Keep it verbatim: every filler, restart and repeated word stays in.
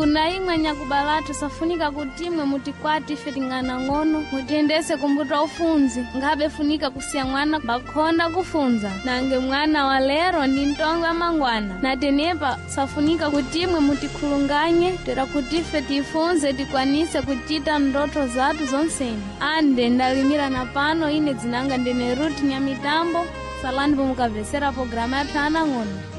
kuna imwe nyakubalatu safunika kuti imwe mutikwati ife ting'ana ng'ono mutiyendese kumbuto ufunzi ngabe funika kusiya mwana bakhonda kufunza nange mwana wa lero ndi ntongo ya mangwana natenepa safunika kuti imwe mutikhulunganye tera kuti ife tifunze tikwanise kuchita ndoto zathu zonseni. Ande ndalimira na pano ine dzinanga ndine Ruth Nyamitambo salani pomukavesera programa ya Tana Ng'ono.